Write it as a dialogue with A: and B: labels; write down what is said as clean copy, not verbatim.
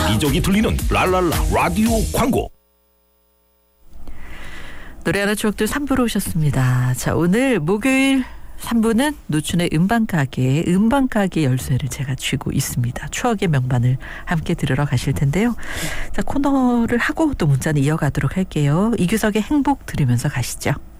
A: 여기저기 들리는 랄랄라 라디오 광고.
B: 노래하는 추억들 3부로 오셨습니다. 자, 오늘 목요일 3부는 노춘의 음반가게 열쇠를 제가 쥐고 있습니다. 추억의 명반을 함께 들으러 가실 텐데요. 자, 코너를 하고 또 문자는 이어가도록 할게요. 이규석의 행복 들으면서 가시죠.